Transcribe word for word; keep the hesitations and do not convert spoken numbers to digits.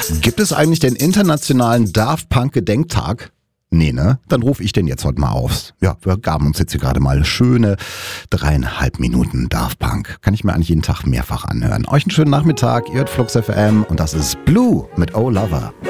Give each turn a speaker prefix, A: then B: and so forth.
A: Gibt es eigentlich den internationalen Daft Punk Gedenktag? Nee, ne? Dann rufe ich den jetzt heute mal auf. Ja, wir gaben uns jetzt hier gerade mal schöne dreieinhalb Minuten Daft Punk. Kann ich mir eigentlich jeden Tag mehrfach anhören. Euch einen schönen Nachmittag. Ihr hört Flux F M und das ist Blue mit Oh Lover.